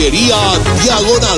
Diagonal.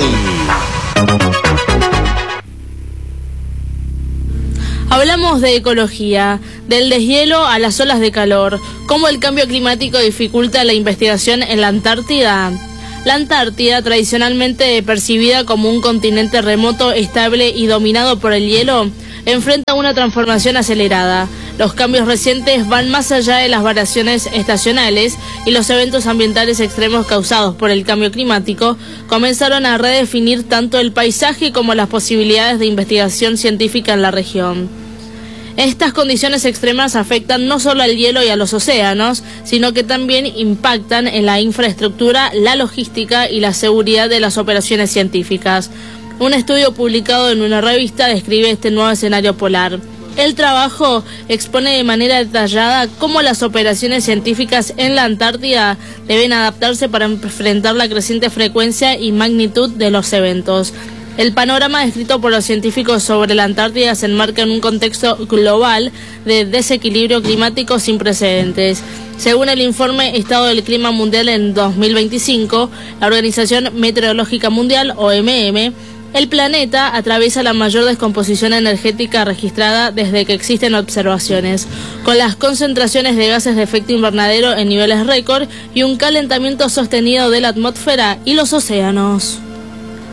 Hablamos de ecología, del deshielo a las olas de calor, cómo el cambio climático dificulta la investigación en la Antártida. La Antártida, tradicionalmente percibida como un continente remoto, estable y dominado por el hielo, enfrenta una transformación acelerada. Los cambios recientes van más allá de las variaciones estacionales y los eventos ambientales extremos causados por el cambio climático comenzaron a redefinir tanto el paisaje como las posibilidades de investigación científica en la región. Estas condiciones extremas afectan no solo al hielo y a los océanos, sino que también impactan en la infraestructura, la logística y la seguridad de las operaciones científicas. Un estudio publicado en una revista describe este nuevo escenario polar. El trabajo expone de manera detallada cómo las operaciones científicas en la Antártida deben adaptarse para enfrentar la creciente frecuencia y magnitud de los eventos. El panorama descrito por los científicos sobre la Antártida se enmarca en un contexto global de desequilibrio climático sin precedentes. Según el informe Estado del Clima Mundial en 2025, la Organización Meteorológica Mundial, OMM, el planeta atraviesa la mayor descomposición energética registrada desde que existen observaciones, con las concentraciones de gases de efecto invernadero en niveles récord y un calentamiento sostenido de la atmósfera y los océanos.